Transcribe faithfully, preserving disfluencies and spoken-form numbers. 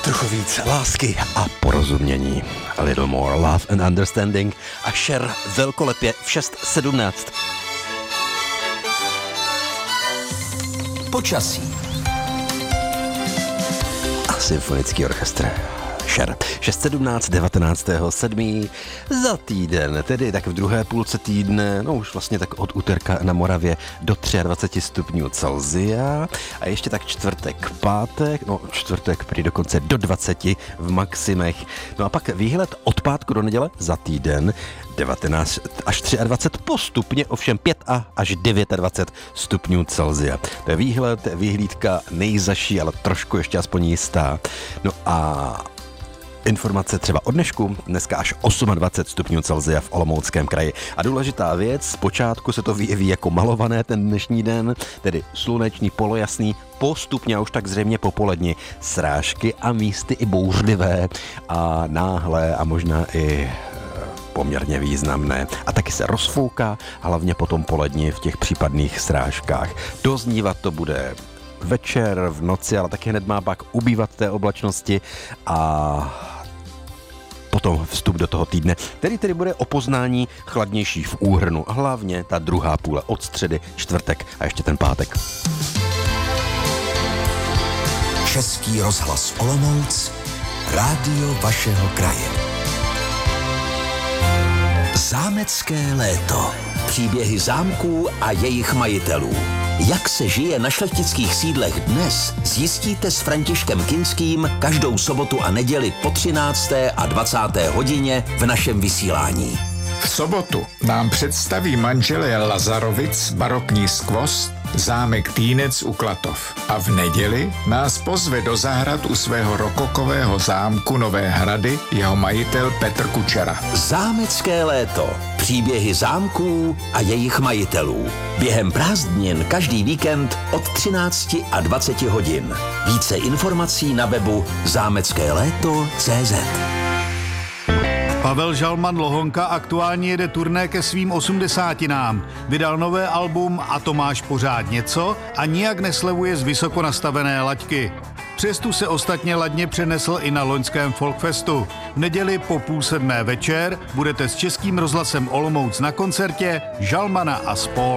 Trochu víc lásky a porozumění. A little more love and understanding. A Cher velkolepě v šest sedmnáct. Počasí. A symfonický orchestr. Cher. šest sedmnáct, devatenáctého sedmého za týden, tedy tak v druhé půlce týdne, no už vlastně tak od úterka na Moravě do dvacet tři stupňů Celsia a ještě tak čtvrtek, pátek, no čtvrtek prý dokonce do dvaceti v maximech. No a pak výhled od pátku do neděle za týden devatenáct až dvacet tři postupně, ovšem pět až dvacet devět stupňů Celsia. To je výhled, výhlídka nejzaší, ale trošku ještě aspoň jistá. No a informace třeba od dnešku, dneska až dvacet osm stupňů Celsia v Olomouckém kraji. A důležitá věc, zpočátku se to vyjeví jako malované ten dnešní den, tedy slunečný, polojasný, postupně a už tak zřejmě popoledni srážky a místy i bouřlivé a náhle a možná i poměrně významné. A taky se rozfouká, hlavně potom poledni v těch případných srážkách. Doznívat to bude večer, v noci, ale taky hned má pak ubývat té oblačnosti a potom vstup do toho týdne, který tedy bude o poznání chladnější v úhrnu. Hlavně ta druhá půle od středy, čtvrtek a ještě ten pátek. Český rozhlas Olomouc, rádio vašeho kraje. Zámecké léto. Příběhy zámků a jejich majitelů. Jak se žije na šlechtických sídlech dnes, zjistíte s Františkem Kinským každou sobotu a neděli po třinácté a dvacáté hodině v našem vysílání. V sobotu nám představí manželé Lazarovic barokní skvost zámek Týnec u Klatov. A v neděli nás pozve do zahrad u svého rokokového zámku Nové Hrady jeho majitel Petr Kučera. Zámecké léto. Příběhy zámků a jejich majitelů. Během prázdnin každý víkend od třinácti a dvaceti hodin. Více informací na webu zámecké léto tečka cé zet. Pavel Žalman Lohonka aktuálně jede turné ke svým osmdesátinám. Vydal nové album A to máš pořád něco a nijak neslevuje z vysoko nastavené laťky. Přestu se ostatně ladně přenesl i na loňském Folkfestu. V neděli po půl sedmé večer budete s Českým rozhlasem Olomouc na koncertě Žalmana a spol.